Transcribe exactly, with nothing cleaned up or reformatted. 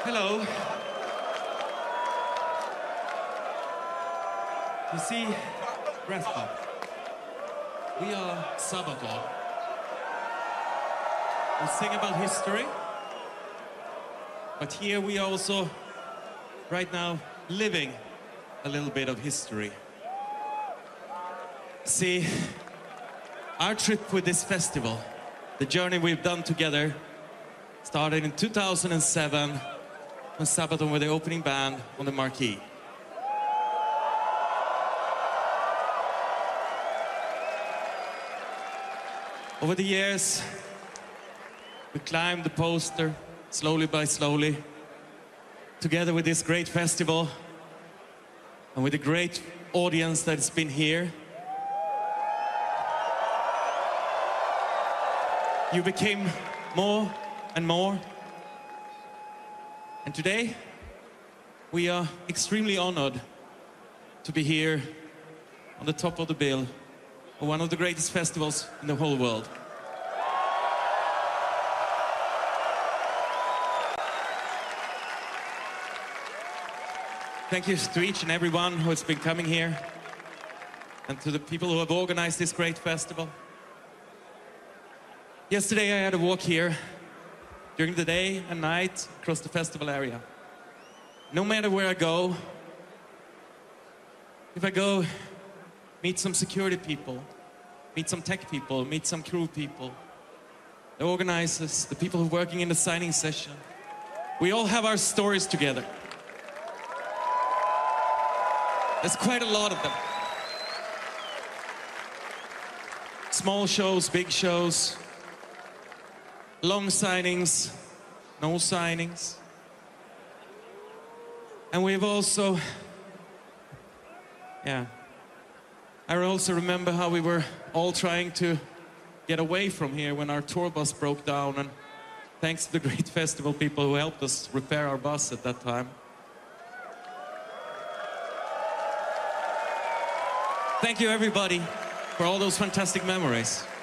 Hello. You see, Breathpop, we are Sabaton. We sing about history, but here we are also, right now, living a little bit of history. See, our trip with this festival, the journey we've done together, started in two thousand seven when Sabaton were the opening band on the marquee. Over the years, we climbed the poster slowly by slowly, together with this great festival and with the great audience that's been here. You became more and more. And today, we are extremely honored to be here on the top of the bill of one of the greatest festivals in the whole world. Thank you to each and everyone who has been coming here, and to the people who have organized this great festival. Yesterday I had a walk here during the day and night across the festival area. No matter where I go, if I go meet some security people, meet some tech people, meet some crew people, the organizers, the people who are working in the signing session, we all have our stories together. There's quite a lot of them. Small shows, big shows, long signings, no signings. And we've also, yeah, I also remember how we were all trying to get away from here when our tour bus broke down, and thanks to the great festival people who helped us repair our bus at that time. Thank you everybody for all those fantastic memories.